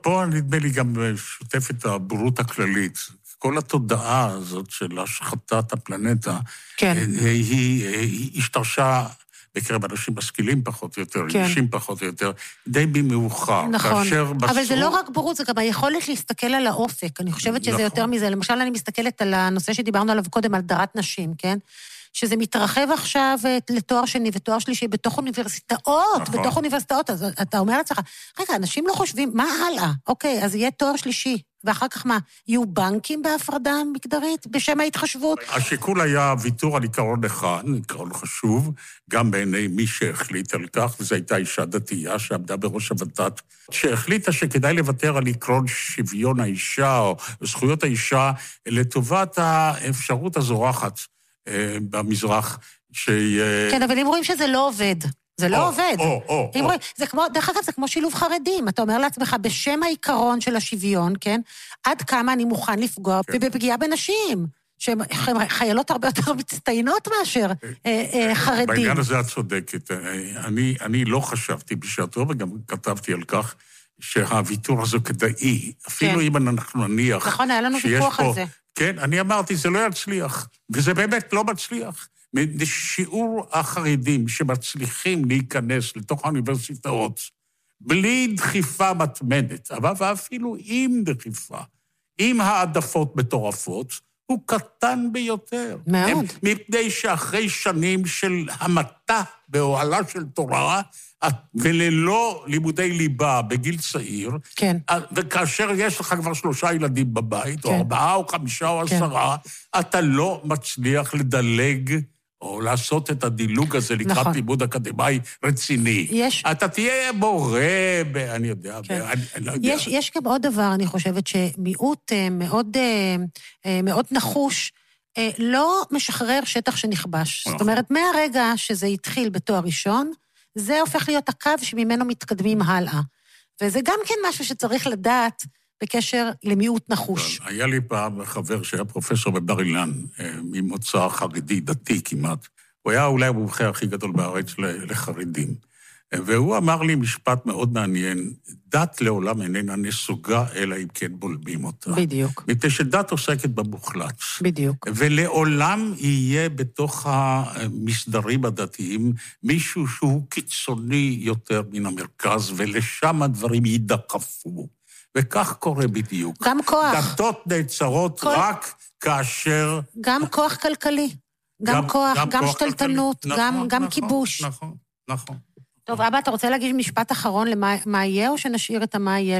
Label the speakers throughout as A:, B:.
A: פה נדמה לי גם שותף את הבורות הכללית. כל התודעה הזאת של השחתת הפלנטה,
B: כן.
A: היא השתרשה בקרב אנשים משכילים פחות או יותר, אישים פחות או יותר, די במאוחר.
B: נכון, אבל זה לא רק בורות, זה גם היכולת להסתכל על האופק. אני חושבת שזה יותר מזה. למשל, אני מסתכלת על הנושא שדיברנו עליו קודם, על דרת נשים, כן? שזה מתרחב עכשיו לתואר שני ותואר שלישי בתוך אוניברסיטאות, בתוך אוניברסיטאות. אז אתה אומר לעצמך, רגע, אנשים לא חושבים, מה הלאה? אוקיי, אז יהיה תואר שלישי. ואחר כך מה? יהיו בנקים בהפרדה מגדרית בשם ההתחשבות?
A: השיקול היה ויתור על עיקרון אחד, עיקרון חשוב, גם בעיני מי שהחליט על כך, וזו הייתה אישה דתייה שעמדה בראש הוות"ת, שהחליטה שכדאי לוותר על עקרון שוויון האישה או זכויות האישה לטובת האפשרות הזורחת במזרח
B: כן, אבל אם רואים שזה לא עובד. זה לא עובד. זה כמו, דרך אגב, זה כמו שילוב חרדים. אתה אומר לעצמך, בשם העיקרון של השוויון, כן? עד כמה אני מוכן לפגוע בפגיעה בנשים, שהן חיילות הרבה יותר מצטיינות מאשר חרדים.
A: בעניין הזה את צודקת. אני לא חשבתי בשעתו, וגם כתבתי על כך, שהוויתור הזה כדאי, אפילו אם אנחנו נניח...
B: נכון, היה לנו ויכוח על זה.
A: כן, אני אמרתי, זה לא יצליח, וזה באמת לא מצליח. שיעור החרדים שמצליחים להיכנס לתוך האוניברסיטאות, בלי דחיפה מתמדת, אבל אפילו עם דחיפה, עם העדפות מטורפות, הוא קטן ביותר.
B: מאוד.
A: מפני שאחרי שנים של המתה באוהלה של תורה, וללא לימודי ליבה בגיל צעיר,
B: כן.
A: וכאשר יש לך כבר 3 ילדים בבית, כן. או 4 או 5 או 10, כן. אתה לא מצליח לדלג, או לעשות את הדילוג הזה לקראת נכון. לימוד אקדמי רציני. אתה תהיה מורה, אני יודע,
B: כן.
A: אני לא יודע.
B: יש גם עוד דבר, אני חושבת, שמיעוט מאוד נחוש, לא משחרר שטח שנכבש. זאת אומרת, מהרגע שזה התחיל בתואר ראשון, זה הופך להיות הקו שממנו מתקדמים הלאה. וזה גם כן משהו שצריך לדעת בקשר למיעוט נחוש.
A: היה לי פעם חבר שהיה פרופסור בבר אילן, ממוצא חרדי, דתי כמעט. הוא היה אולי המומחה הכי גדול בארץ לחרדים. והוא אמר לי משפט מאוד מעניין, דת לעולם איננה נסוגה, אלא אם כן בולמים אותה.
B: בדיוק.
A: מפני שדת עוסקת במוחלט.
B: בדיוק.
A: ולעולם יהיה בתוך המסדרים הדתיים מישהו שהוא קיצוני יותר מן המרכז, ולשם הדברים יידחפו. וכך קורה בדיוק.
B: גם כוח.
A: דתות נעצרות רק כאשר...
B: גם כוח כלכלי. גם כוח, גם שתלטנות, גם כיבוש.
A: נכון.
B: טוב, אבא, אתה רוצה להגיד משפט אחרון למה יהיה, או שנשאיר את מה יהיה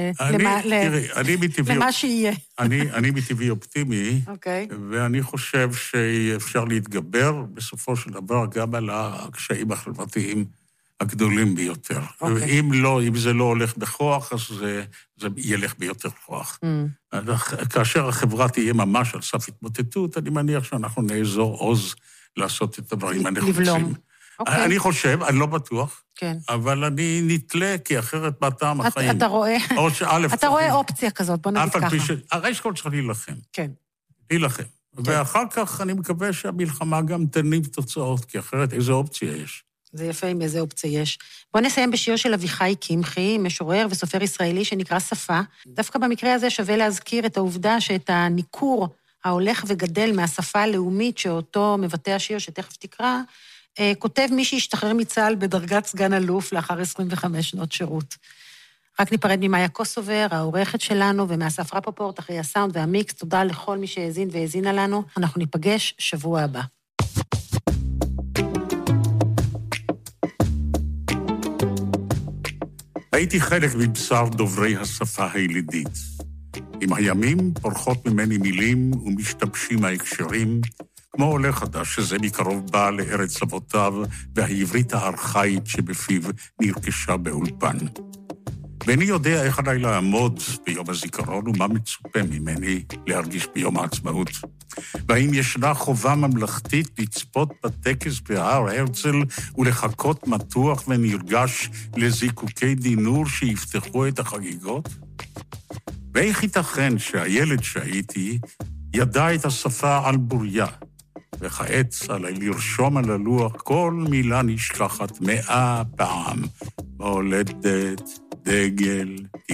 B: למה שיהיה?
A: אני מטבעי אופטימי,
B: אוקיי.
A: ואני חושב שאפשר להתגבר בסופו של דבר גם על הקשיים החברתיים הגדולים ביותר. אם זה לא הולך בכוח, אז זה ילך ביותר כוח. כאשר החברה תהיה ממש על סף התמוטטות, אני מניח שאנחנו נאזור עוז לעשות את הדברים הנחוצים. אני חושב, אני לא בטוח, אבל אני נתלה, כי אחרת בטעם החיים.
B: אתה רואה אופציה כזאת, בוא נגיד ככה.
A: הרי שכל צריך להילחם.
B: כן.
A: להילחם. ואחר כך אני מקווה שהמלחמה גם תניב תוצאות, כי אחרת איזה אופציה יש.
B: זה יפה עם איזה אופציה יש. בוא נסיים בשיר של אביחי קמחי, משורר וסופר ישראלי שנקרא שפה. דווקא במקרה הזה שווה להזכיר את העובדה שאת הניכור ההולך וגדל מהשפה הלאומית שאותו מבטא השיר שתכף תקרא, כותב מי שהשתחרר מצה"ל בדרגת סגן אלוף לאחר 25 שנות שירות. רק ניפרד ממאיה קוסובר, העורכת שלנו, ומאסף רפפורט, אחרי הסאונד והמיקס. תודה לכל מי שהאזין והאזינה לנו. אנחנו ניפגש שבוע הבא.
A: הייתי חלק מבשר דוברי השפה הילידית. עם הימים פורחות ממני מילים ומשתבשים ההקשרים, כמו עולה חדש שזה מקרוב בא לארץ אבותיו והעברית הארכאית שבפיו נרכשה באולפן. ואני יודע איך עליי לעמוד ביום הזיכרון ומה מצופה ממני להרגיש ביום העצמאות. והאם ישנה חובה ממלכתית לצפות בטקס בהר הרצל ולחכות מתוח ונרגש לזיקוקי דינור שיפתחו את החגיגות? ואיך ייתכן שהילד שהייתי ידע את השפה על בוריה, וכעת עליי לרשום על הלוח כל מילה נשכחת 100 פעם, מולדת, דגל,